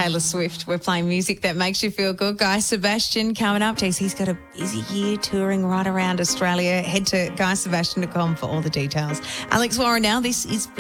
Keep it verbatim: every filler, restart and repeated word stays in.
Taylor Swift. We're playing music that makes you feel good. Guy Sebastian coming up. Geez, he's got a busy year touring right around Australia. Head to guy sebastian dot com for all the details. Alex Warren now. This is